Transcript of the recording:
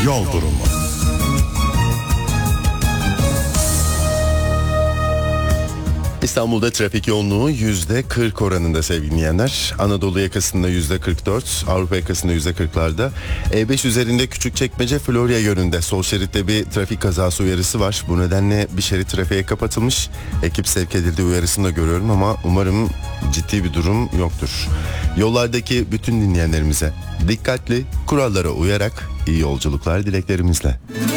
Yol durumu. İstanbul'da trafik yoğunluğu %40 oranında sevgili dinleyenler. Anadolu yakasında %44, Avrupa yakasında %40'larda. E5 üzerinde Küçükçekmece Florya yönünde sol şeritte bir trafik kazası uyarısı var. Bu nedenle bir şerit trafiğe kapatılmış. Ekip sevk edildi uyarısını da görüyorum ama umarım ciddi bir durum yoktur. Yollardaki bütün dinleyenlerimize dikkatli, kurallara uyarak iyi yolculuklar dileklerimizle.